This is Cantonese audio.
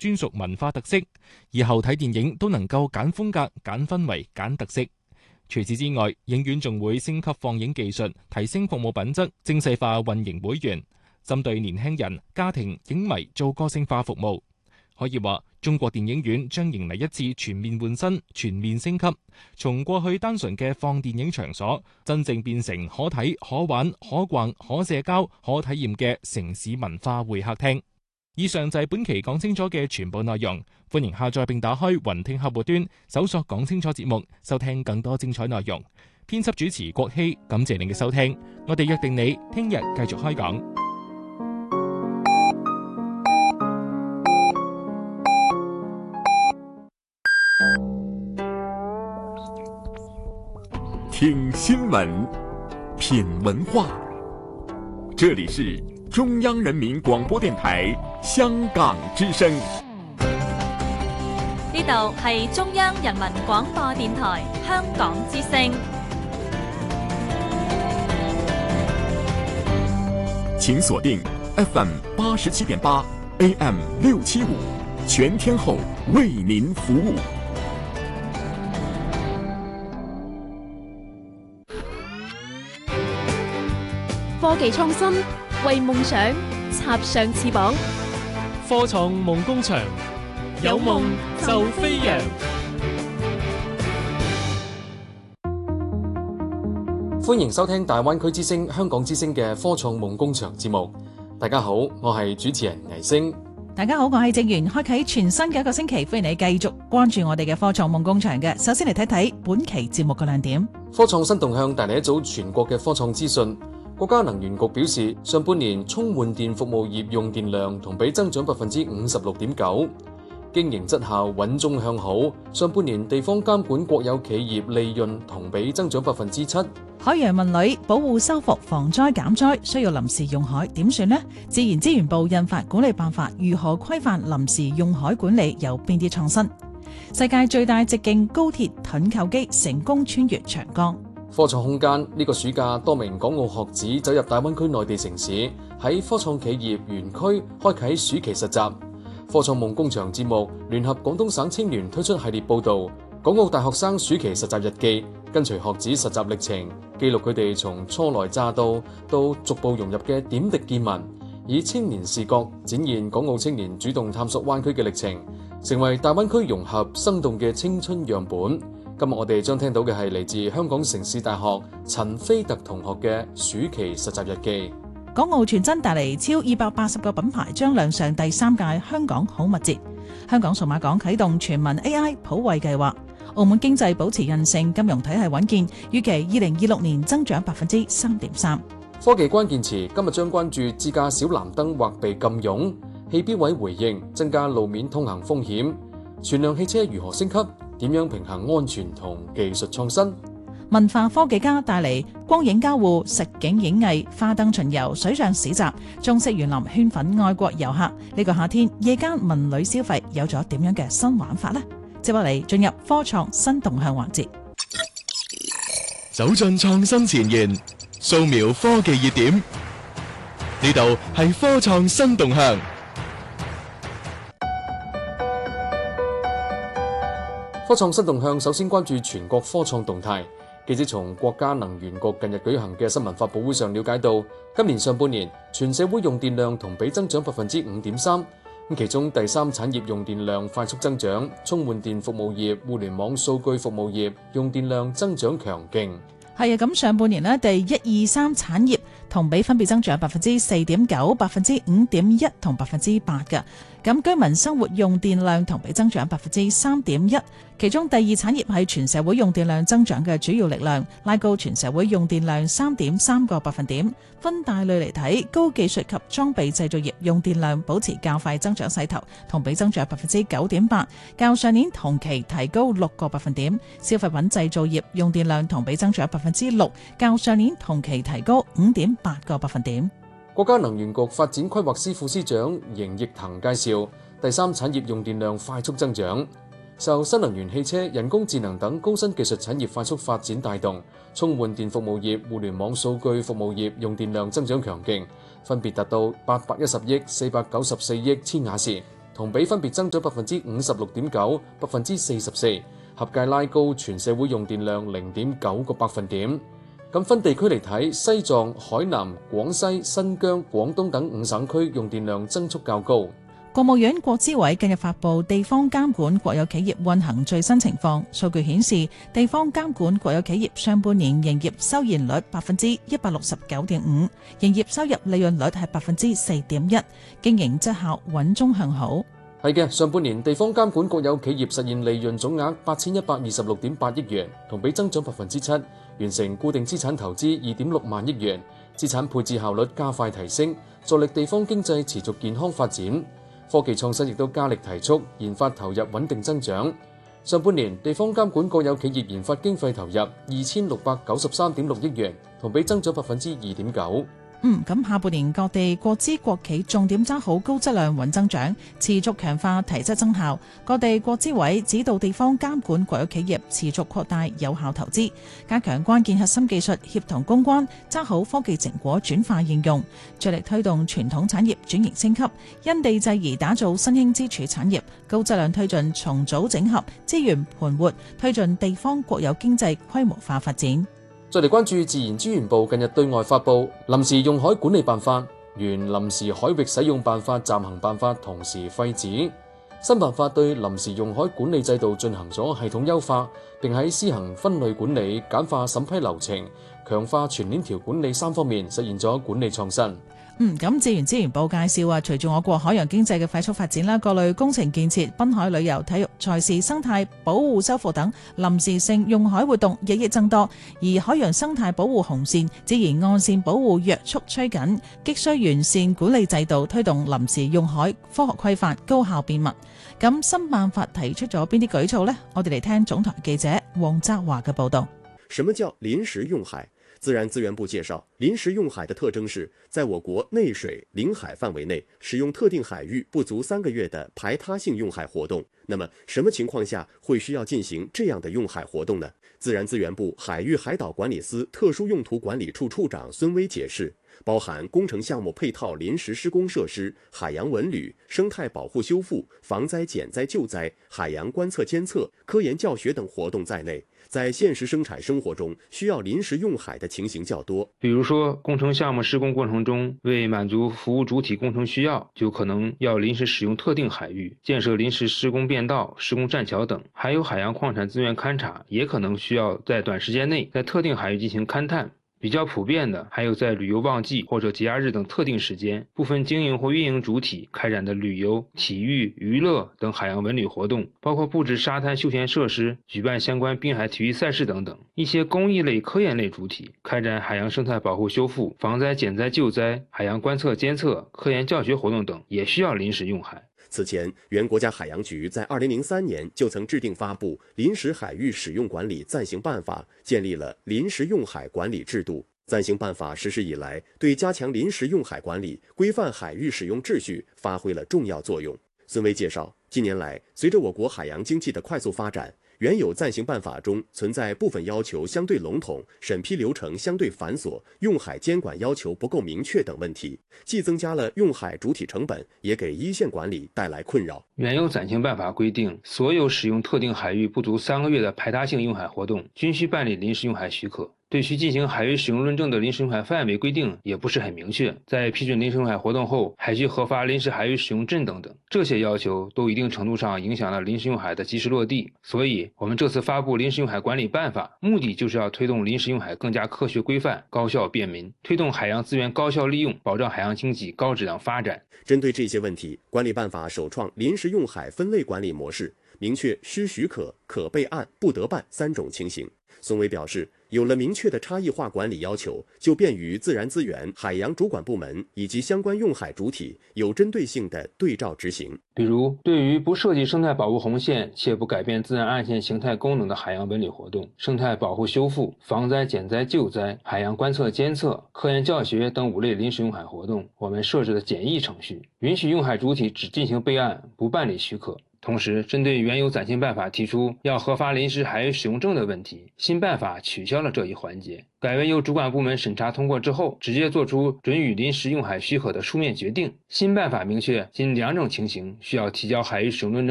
專屬文化特色，以後睇電影都能夠揀風格、揀氛圍、揀特色。除此之外，影院仲會升級放映技術，提升服務品質，精細化運營會員，針對年輕人、家庭、影迷做個性化服務。可以話，中國電影院將迎嚟一次全面換新、全面升級，從過去單純嘅放電影場所，真正變成可睇、可玩、可逛、可社交、可體驗嘅城市文化會客廳。以上就係本期講清楚嘅全部內容，歡迎下載並打開雲聽客戶端，搜索講清楚節目，收聽更多精彩內容。編輯主持郭希，感謝您嘅收聽，我哋約定你聽日繼續開講。 听新闻，品文化，这里是中央人民广播电台香港之声。 呢度係中央人民廣播電台香港之聲。 請鎖定 FM 87.8 AM 675，全天候為您服務。 科技創新，為夢想插上翅膀。 科創夢工場，有夢就飛揚。歡迎收聽大灣區之聲、香港之聲嘅科創夢工場節目。大家好，我係主持人倪星。 大家好，我係正源，開啟全新嘅一個星期，歡迎你繼續關注我哋嘅科創夢工場嘅。首先嚟睇睇本期節目嘅亮點。 科創新動向帶嚟一組全國嘅科創資訊。國家能源局表示，上半年充換電服務業用電量同比增長 56.9%， 經營質效穩中向好。上半年地方監管國有企業利潤同比增長 7%。 海洋文旅保護修復防災減災需要臨時用海，點算呢？自然資源部印發管理辦法，如何規範臨時用海管理，有邊啲創新？世界最大直徑高鐵盾構機成功穿越長江。 科創空間呢個暑假，多名港澳學子走入大灣區內地城市，喺科創企業園區開啟暑期實習。科創夢工場節目聯合廣東省青聯推出系列報導，港澳大學生暑期實習日記，跟隨學子實習歷程，記錄佢哋從初來乍到到逐步融入嘅點滴見聞，以青年視角展現港澳青年主動探索灣區嘅歷程，成為大灣區融合生動嘅青春樣本。今日我哋將聽到嘅係嚟自香港城市大學陳飛特同學嘅暑期實習日記。 港澳傳真帶嚟超280個品牌將亮相第3屆香港好物節。香港數碼港啟動全民 AI 普惠計劃。澳門經濟保持韌性，金融體系穩健，預期2026年增長 3.3%。 科技關鍵詞今日將關注自駕小藍燈或被禁用，汽標委回應增加路面通行風險，全量汽車如何升級？點樣平衡安全同技術創新？ 文化科技家帶嚟光影交互、實景影藝、花燈巡遊、水上市集，中式園林圈粉愛國遊客。呢個夏天夜間文旅消費有咗點樣嘅新玩法呢？接落嚟進入科創新動向環節， 走進創新前沿，掃描科技熱點。呢度係科創新動向。 科創新動向首先關注全國科創動態。記者從國家能源局近日舉行嘅新聞發佈會上了解到，今年上半年全社會用電量同比增長 5.3%， 其中第三產業用電量快速增長，充換電服務業、互聯網數據服務業用電量增長強勁。 係啊，咁上半年呢，第1、2、3產業同比分別增長 4.9%、5.1% 同 8% 嘅。咁居民生活用電量同比增長 3.1%， 其中第二產業係全社會用電量增長嘅主要力量，拉高全社會用電量 3.3個百分點。分大類嚟睇，高技術及裝備製造業用電量保持較快增長勢頭，同比增長 9.8%， 較上年同期提高6個百分點。消費品製造業用電量同比增長 6%， 較上年同期提高 5.8個百分點。 國家能源局發展規劃司副司長邢奕騰介紹，第三產業用電量快速增長，受新能源汽車、人工智能等高新技術產業快速發展帶動，充換電服務業、互聯網數據服務業用電量增長強勁，分別達到810億、494億千瓦時。 同比分別增長56.9%、44%，合計拉高全社會用電量0.9個百分點。咁分地區嚟睇，西藏、海南、廣西、新疆、廣東等5省區用電量增速較高。 國務院國資委近日發布地方監管國有企業運行最新情況，數據顯示，地方監管國有企業上半年營業收益率169.5%，營業收入利潤率係4.1%，經營績效穩中向好。 係嘅，上半年地方監管國有企業實現利潤總額8126.8億元，同比增長7%，完成固定資產投資2.6萬億元，資產配置效率加快提升，助力地方經濟持續健康發展。科技創新亦都加力提速，研發投入穩定增長。上半年地方監管國有企業研發經費投入2693.6億元，同比增長2.9%。 咁下半年各地國資國企重點抓好高質量穩增長，持續強化提質增效。各地國資委指導地方監管國有企業持續擴大有效投資，加強關鍵核心技術協同攻關，抓好科技成果轉化應用，着力推動傳統產業轉型升級，因地制宜打造新興支柱產業，高質量推進重組整合，資源盤活，推進地方國有經濟規模化發展。 再嚟關注自然資源部近日對外發布臨時用海管理辦法，原臨時海域使用辦法暫行辦法同時廢止。新辦法對臨時用海管理制度進行咗系統優化，並喺施行分類管理、簡化審批流程、強化全鏈條管理3方面實現咗管理創新。 咁自然資源部介紹啊，隨住我國海洋經濟嘅快速發展啦，各類工程建設、濱海旅遊、體育、賽事、生態保護修復等臨時性用海活動日益增多，而海洋生態保護紅線、自然岸線保護約束趨緊，急需完善管理制度，推動臨時用海科學規範、高效便密。咁新辦法提出咗邊啲舉措呢？我哋嚟聽總台記者黃澤華嘅報道。 什麼叫臨時用海？自然資源部介紹，臨時用海的特徵是在我國內水領海範圍內使用特定海域不足3個月的排他性用海活動。那麼什麼情況下會需要進行這樣的用海活動呢？自然資源部海域海島管理司特殊用途管理處處長孫威解釋，包含工程項目配套臨時施工設施、海洋文旅、生態保護修復、防災減災救災、海洋觀測監測、科研教學等活動在內，在現實生產生活中需要臨時用海的情形較多。 比如說工程項目施工過程中，為滿足服務主體工程需要，就可能要臨時使用特定海域，建設臨時施工便道、施工棧橋等。還有海洋礦產資源勘察，也可能需要在短時間內在特定海域進行勘探。比較普遍的還有在旅遊旺季或者節假日等特定時間，部分經營或運營主體開展的旅遊、體育、娛樂等海洋文旅活動，包括布置沙灘休閒設施、舉辦相關濱海體育賽事等等。一些公益類、科研類主體開展海洋生態保護修復、防災減災救災、海洋觀測監測、科研教學活動等，也需要臨時用海。 此前，原國家海洋局在2003年就曾制定發布《臨時海域使用管理暫行辦法》，建立了臨時用海管理制度。暫行辦法實施以來，對加強臨時用海管理、規範海域使用秩序發揮了重要作用。孫威介紹，近年來，隨着我國海洋經濟的快速發展，原有暫行辦法中存在部分要求相對籠統、審批流程相對繁瑣、用海監管要求不夠明確等問題，既增加了用海主體成本，也給一線管理帶來困擾。 原有暫行辦法規定，所有使用特定海域不足3個月的排他性用海活動，均需辦理臨時用海許可。對需進行海域使用論證的臨時用海範圍規定也不是很明確，在批准臨時用海活動後，還需核發臨時海域使用證等等，這些要求都一定程度上影響了臨時用海的及時落地。所以，我們這次發布臨時用海管理辦法，目的就是要推動臨時用海更加科學規範、高效便民，推動海洋資源高效利用，保障海洋經濟高質量發展。 針對這些問題，管理辦法首創臨時用海分類管理模式，明確需許可、可備案、不得辦3種情形。孫威表示，有了明確的差異化管理要求，就便於自然資源、海洋主管部門以及相關用海主體有針對性的對照執行。 比如，對於不涉及生態保護紅線且不改變自然岸線形態功能的海洋文旅活動、生態保護修復、防災減災救災、海洋觀測監測、科研教學等5類臨時用海活動，我們設置了簡易程序，允許用海主體只進行備案，不辦理許可。 同时，针对原有暂行办法提出要核发临时海域使用证的问题，新办法取消了这一环节，改为由主管部门审查通过之后，直接作出准予临时用海许可的书面决定。新办法明确，仅2种情形需要提交海域使用论证